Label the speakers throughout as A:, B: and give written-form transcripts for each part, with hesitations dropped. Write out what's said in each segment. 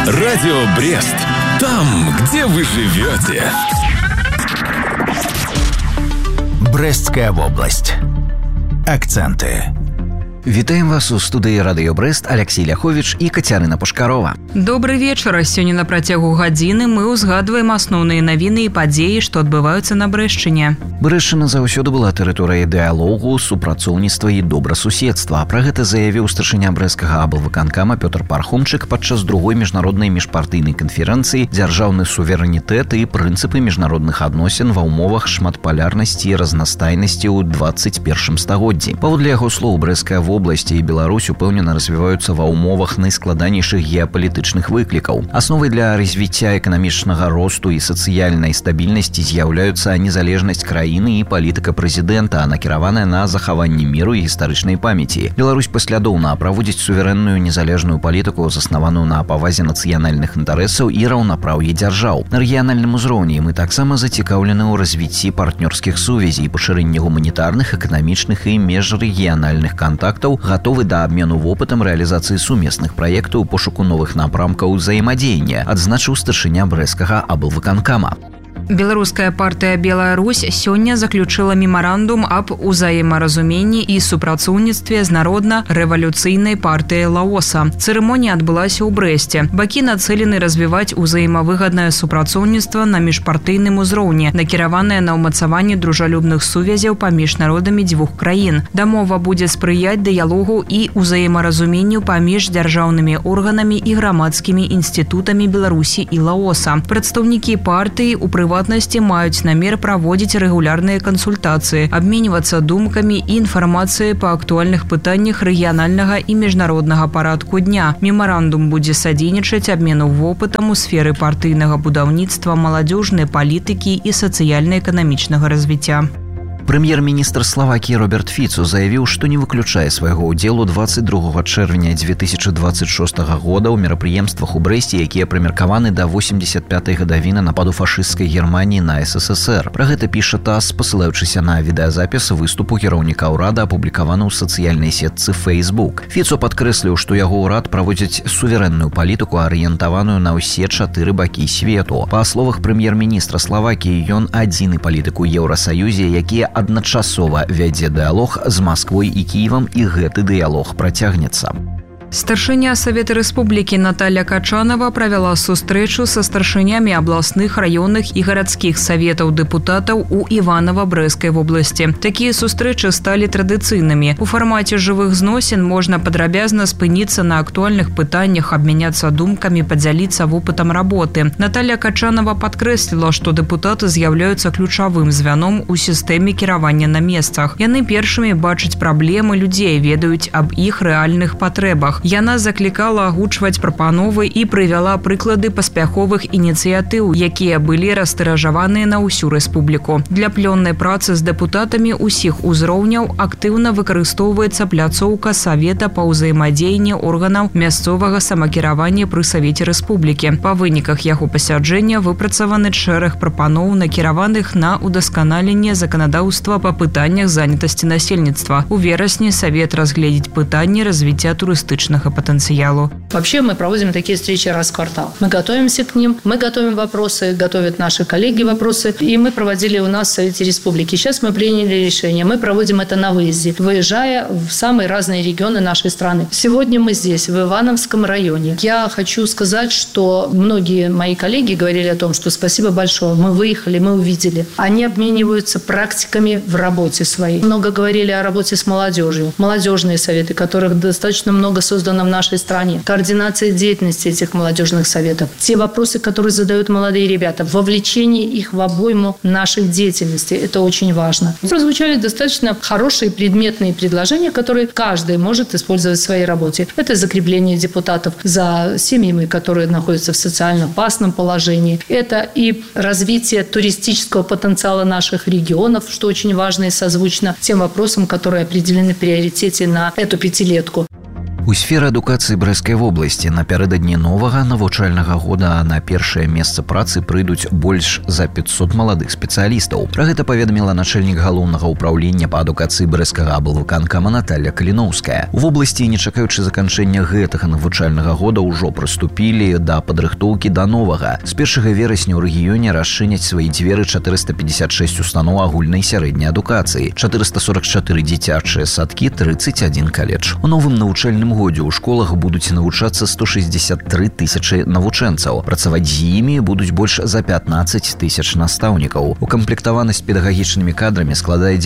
A: Радио Брест. Там, где вы живете.
B: Брестская область. Акценты. Вітаем вас у студыі Радыё Брэст Алексей Ляховіч і Кацярына Пушкарова.
C: Добрый вечар. Сёння на працягу гадзіны мы ўзгадваем асноўныя навіны і падзеі, што адбываюцца на Брэшчыне.
B: Брэшчына заўсёды была тэрыторыяй дыялогу, супрацоўніцтва і добрасуседства. Пра гэта заявіў старшыня брэсцкага аблвыканкама Пётр Пархомчык падчас другой міжнароднай міжпартыйнай канферэнцыі «Дзяржаўны суверэнітэт і прынцыпы міжнародных адносін ва ўмовах шматпалярнасці і разнастайнасці ў 21 стагоддзі». Паводле яго слоў, брэсцкая области и Беларусь упэўнена развиваются ва ўмовах найскладанейшых геапалітычных выклікаў. Асновай для развіцця эканамічнага росту і сацыяльнай стабільнасці з'яўляюцца незалежнасць краіны і палітыка прэзідэнта, накіраваная на захаванне міру і гістарычнай памяці. Беларусь паслядоўна праводзіць суверэнную незалежную палітыку, заснаваную на павазе нацыянальных інтарэсаў і раўнапраўі дзяржаў. На рэгіянальным узроўні мы таксама зацікаўлены ў развіцці партнёрскіх сувязей, пашырэнні гуманітарных, эканамічных і межрэгіянальных кантактаў, готовы да абмену вопытам рэалізацыі сумесных праектаў, пошуку новых напрамкаў ўзаемадзеяння, адзначыў старшыня брэсцкага аблвыканкама.
C: Беларуская партыя «Беларусь» сёння заключила мемарандум аб узаемаразуменні і супрацоўніцтве з Народна-рэвалюцыйнай партыяй Лаоса. Цырымонія адбылася ў Брэсце. Бакі нацэлены развіваць узаемавыгаднае супрацоўніцтва на міжпартыйным узроўні, накіраванае на ўмацаванне дружалюбных сувязяў паміж народамі дзвюх краін. Дамова будзе спрыяць дыялогу і узаемаразуменню паміж дзяржаўнымі органамі і грамадскімі інстытутамі Беларусі і Лаоса. Прадстаўнікі партыі у прыватнасці маюць намер праводзіць рэгулярныя кансультацыі, абменьвацца думкамі і інфармацыяй па актуальных пытаннях рэгіянальнага і міжнароднага парадку дня. Мемарандум будзе садзейнічаць абмену вопытам у сферы партыйнага будаўніцтва, маладзёжнай палітыкі і сацыяльна-эканамічнага развіцця.
B: Прэм'ер-міністр Славакіі Роберт Фіцу заявіў, што не выключае свайго ўдзелу 22 чэрвеня 2026 года ў мерапрыемствах у Брэсце, якія прымеркаваны да 85-й гадавіны нападу фашысцкай Германіі на СССР. Пра гэта піша ТАСС, пасылаючыся на відэазапіс выступу кіраўніка ўрада, апублікаваны ў сацыяльнай сетцы Facebook. Фіцу падкрэсліў, што яго ўрад праводзіць суверэнную палітыку, арыентаваную на ўсе 4 бакі свету. Па словах прэм'ер-міністра Славакіі, ён адзіны палітык у Еўрасаюзе, які адначасова вядзе дыялог з Масквой і Кіевам, і гэты дыялог працягнецца.
C: Старшыня Савета Рэспублікі Наталья Качанова правяла сустрэчу са старшынямі абласных, раённых і гарадскіх саветаў дэпутатаў у Іванова-Брэскай вобласці. Такія сустрэчы сталі традыцыйнымі. У фармаце жывых зносін можна падрабязна спыніцца на актуальных пытаннях, абмяняцца думкамі, падзяліцца вопытам работы. Наталья Качанова падкрэсліла, што дэпутаты з'яўляюцца ключавым звяном у сістэме кіравання на месцах. Яны першымі бачаць праблемы людзей, ведаюць аб іх рэальных патрэбах. Яна заклікала агучваць прапановы і прывяла прыклады паспяховых ініцыятыў, якія былі растыражаваныя на ўсю рэспубліку. Для плённай працы з дэпутатамі ўсіх узроўняў актыўна выкарыстоўваецца пляцоўка Савета па ўзаемадзеянні органаў мясцовага самакіравання пры Савеце Рэспублікі. Па выніках яго пасяджэння выпрацаваны шэраг прапаноў, накіраваных на ўдасканаленне заканадаўства па пытаннях занятасці насельніцтва. У верасні Савет разгледзіць пытанні развіцця турыстычнага потенциалу.
D: Вообще мы проводим такие встречи раз в квартал. Мы готовимся к ним, мы готовим вопросы, готовят наши коллеги вопросы. И мы проводили у нас в Совете Республики. Сейчас мы приняли решение. Мы проводим это на выезде, выезжая в самые разные регионы нашей страны. Сегодня мы здесь, в Ивановском районе. Я хочу сказать, что многие мои коллеги говорили о том, что спасибо большое, мы выехали, мы увидели. Они обмениваются практиками в работе своей. Много говорили о работе с молодежью. Молодежные советы, которых достаточно много создано в нашей стране. Координация деятельности этих молодежных советов. Те вопросы, которые задают молодые ребята. Вовлечение их в обойму наших деятельностей. Это очень важно. Прозвучали достаточно хорошие предметные предложения, которые каждый может использовать в своей работе. Это закрепление депутатов за семьями, которые находятся в социально опасном положении. Это и развитие туристического потенциала наших регионов, что очень важно и созвучно тем вопросам, которые определены в приоритете на эту пятилетку.
B: У сферы адукацыі Брэсцкай вобласці напярэдадні новага навучальнага года на першае месца працы прыйдуць больш за 500 маладых спецыялістаў. Пра гэта паведаміла начальнік галоўнага ўпраўлення па адукацыі Брэсцкага аблвыканкама Наталья Каліноўская. У вобласці, не чакаючы заканчэння гэтага навучальнага года, ўжо прыступілі да падрыхтоўкі да новага. З 1 верасня ў рэгіёне расчыняць свае дзверы 456 устаноў агульнай сярэдняй адукацыі, 444 дзіцячыя садкі, 31 каледж. У новым навучальным годзе ў школах будуць навучацца 163 тысячы навучэнцаў. Працаваць з імі будуць больш за 15 тысяч настаўнікаў. Укамплектаванасць педагагічнымі кадрамі складае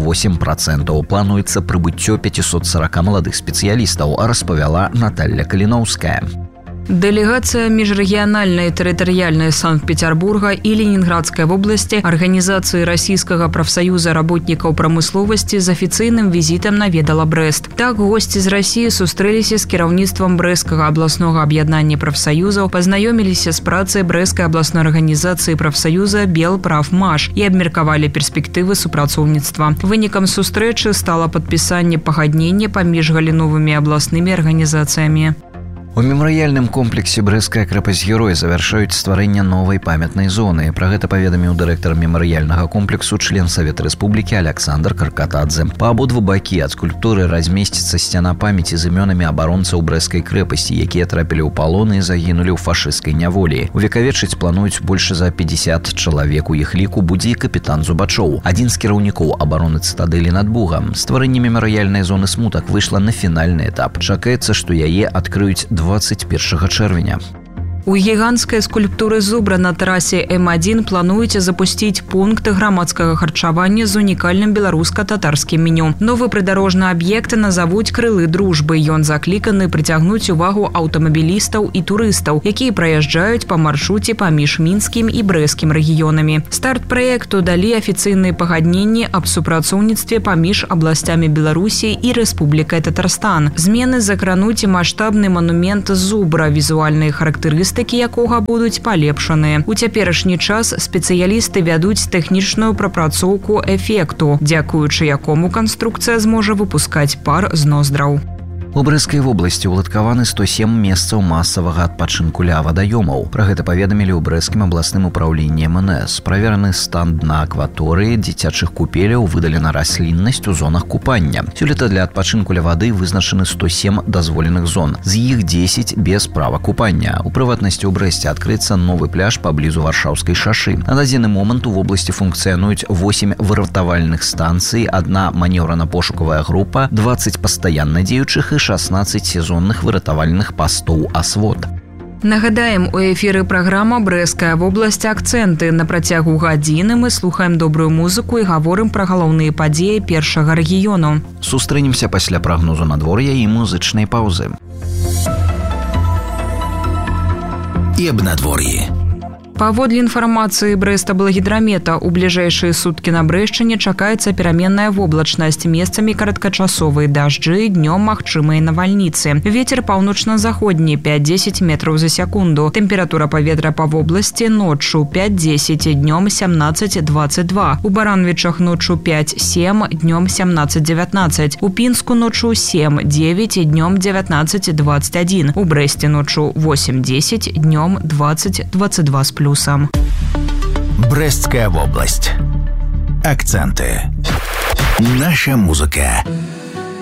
B: 98%. Плануецца прыбыццё 540 маладых спецыялістаў, распавяла Наталья Каліноўская.
C: Делегация межрегиональной территориальной Санкт-Петербурга и Ленинградской области Организации Российского профсоюза работников промысловости с официальным визитом наведала Брест. Так, гости из России сустрэліся с кіраўніцтвам Брэсцкага областного объединения профсоюзов, познакомились с працай Брэсцкай областной организации профсоюза Белправмаш и абмеркавалі перспективы супрацоўніцтва. Вынікам сустрэчы стало падпісанне пагаднення паміж галіновымі областными организациями.
B: У мемарыяльным комплексе Брэсцкая крэпасць-герой завяршаюць стварэнне новай памятнай зоны. Пра гэта паведаміў дырэктар мемарыяльнага комплексу, член Савета Рэспублікі Александр Каркатадзе. Па абодва бакі ад скульптуры размесціцца сцяна памяці з імёнамі абаронцаў Брэсцкай крэпасці, якія трапілі ў палон і загінулі ў фашысцкай няволі. Увекавечыць плануюць больш за 50 чалавек. У іх ліку будзе і капітан Зубачоў, адзін з кіраўнікоў абароны цытадэлі над Бугам. Стварэнне мемарыяльнай зоны «Смутак» выйшла на фінальны этап. Чакаецца, што яе адкрыюць 21 чэрвеня.
C: У гіганцкай скульптуры зубра на трасе М1 плануюць запусціць пункт грамадскага харчавання з унікальным беларуска-татарскім меню. Новы прыдарожны аб'ект назавуць «Крылы дружбы». Ён закліканы прыцягнуць увагу аўтамабілістаў і турыстаў, якія праязджаюць па маршруце паміж мінскім і брэсцкім рэгіёнамі. Старт праекту далі афіцыйныя пагадненні аб супрацоўніцтве паміж абласцямі Беларусі і Рэспублікай Татарстан. Змены закрануць маштабны манумент зубра, візуальныя характарыстыкі якога будуць палепшаныя. У цяперашні час спецыялісты вядуць тэхнічную прапрацоўку эфекту, дзякуючы якому канструкцыя зможа выпускаць пар з ноздраў.
B: У Брэсцкай вобласці ўладкаваны 107 месцаў масавага адпачынку ля вадаёмаў. Пра гэта паведамілі ў Брэсцкім абласным управленні МНС. Правераны стан дна акваторыі, дзіцячых купеляў, выдалена расліннасць у зонах купання. Сёлета для адпачынку ля вады вызначаны 107 дазволеных зон. З іх 10 без права купання. У прыватнасці ў Брэсце адкрыцца новы пляж паблізу Варшаўскай шашы. На дадзены момант у вобласці функцыянуюць 8 выратавальных станцый, 1 манеўрана-пошукавая група, 20 пастаянна дзеючых і 16 сезонных выратавальных пастоў «Асвод».
C: Нагадаем, у эфіры праграма «Брэсцкая вобласць. Акцэнты». На працягу гадзіны мы слухаем добрую музыку і гаворым пра галоўныя падзеі першага рэгіёну.
B: Сустрэнемся пасля прагнозу надвор'я і музычнай паўзы.
A: И об надворье.
C: Паводле інфармацыі Брэст-Облагідрамета, у бліжэйшыя суткі на Брэшчыне чакаецца пераменная воблачнасць, месцамі кароткачасовыя дажджы, днём магчымыя навальніцы. Вецер паўночна-заходні 5-10 метраў за секунду. Тэмпература паветра па вобласці ноччу 5-10, днём 17-22. У Баранавічах ноччу 5-7, днём 17-19. У Пінску ноччу 7-9, днём 19-21. У Брэсце ноччу 8-10, днём 20-22 с плюсом.
A: Брэсцкая область. Акценты. Наша музыка.